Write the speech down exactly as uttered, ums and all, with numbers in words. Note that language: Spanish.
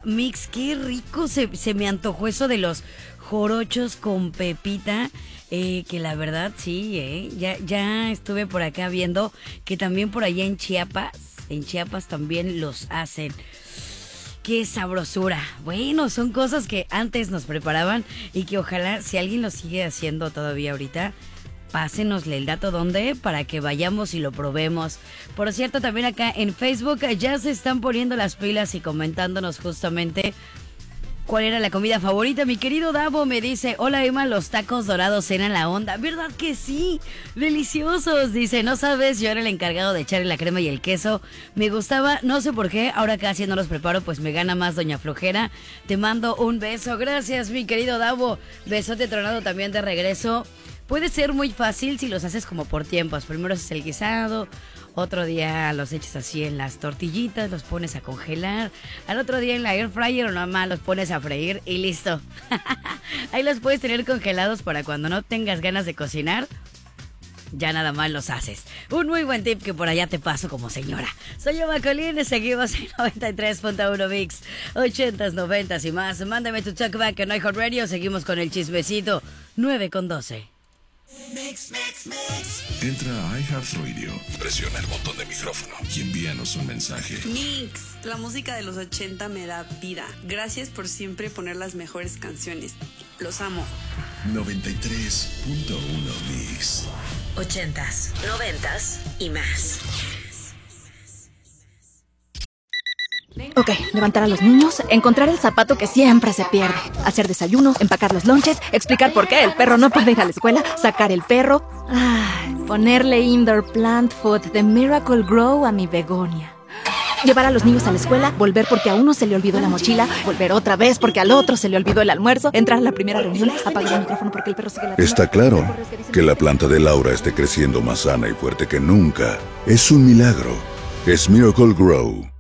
mix, qué rico se, se me antojó eso de los jorochos con pepita. Eh, que la verdad sí, eh, ya, ya estuve por acá viendo que también por allá en Chiapas, en Chiapas también los hacen. ¡Qué sabrosura! Bueno, son cosas que antes nos preparaban y que ojalá, si alguien lo sigue haciendo todavía ahorita, pásenosle el dato dónde para que vayamos y lo probemos. Por cierto, también acá en Facebook ya se están poniendo las pilas y comentándonos justamente cuál era la comida favorita. Mi querido Davo me dice: hola Emma, los tacos dorados eran la onda. ¿Verdad que sí? Deliciosos. Dice: no sabes, yo era el encargado de echarle la crema y el queso. Me gustaba, no sé por qué, ahora casi no los preparo, pues me gana más Doña Flojera. Te mando un beso. Gracias, mi querido Davo. Besote tronado también de regreso. Puede ser muy fácil si los haces como por tiempos. Primero haces el guisado, otro día los echas así en las tortillitas, los pones a congelar. Al otro día en la air fryer o nada más los pones a freír y listo. Ahí los puedes tener congelados para cuando no tengas ganas de cocinar. Ya nada más los haces. Un muy buen tip que por allá te paso como señora. Soy Emma Colín, seguimos en noventa y tres punto uno Mix, ochentas, noventas y más. Mándame tu talkback en iHeartRadio. Seguimos con el chismecito. nueve con doce. Mix, mix, mix. Entra a iHeartRadio, presiona el botón de micrófono y envíanos un mensaje. Mix, la música de los ochenta me da vida. Gracias por siempre poner las mejores canciones. Los amo. noventa y tres punto uno Mix. Ochentas, noventas y más. Ok, levantar a los niños, encontrar el zapato que siempre se pierde, hacer desayuno, empacar los lonches, explicar por qué el perro no puede ir a la escuela, sacar el perro, ay, ponerle indoor plant food de Miracle Grow a mi begonia. Llevar a los niños a la escuela, volver porque a uno se le olvidó la mochila, volver otra vez porque al otro se le olvidó el almuerzo, entrar a la primera reunión, apagar el micrófono porque el perro sigue latiendo. Está claro que la planta de Laura esté creciendo más sana y fuerte que nunca. Es un milagro. Es Miracle Grow.